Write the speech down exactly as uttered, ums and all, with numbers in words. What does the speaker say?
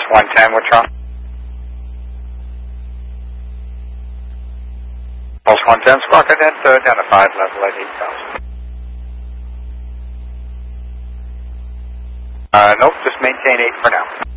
one ten, what's wrong? Pulse one ten, squawk ident, uh, identified, level at eight thousand. Uh, nope, just maintain eight for now.